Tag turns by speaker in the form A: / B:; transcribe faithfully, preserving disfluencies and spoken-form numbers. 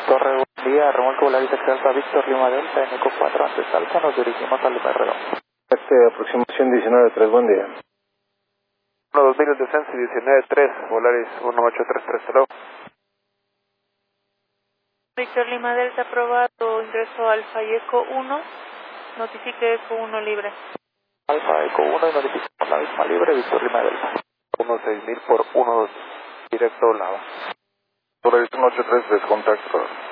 A: Torre, buen día, remolque Volaris Alfa Víctor Lima Delta, en Eco cuatro antes Alfa, nos dirigimos al Lima Redondo.
B: Este, aproximación diecinueve tres, buen día.
C: uno dos mil descenso diecinueve tres, Volaris uno ocho tres tres, hello.
D: Víctor Lima Delta aprobado, ingreso Alfa y Eco uno, notifique Eco uno libre.
A: Alfa Eco uno y notificamos la misma libre, Víctor Lima Delta.
C: uno seis mil por uno dos, directo Lava.
B: Volaris uno ocho tres tres, contacto.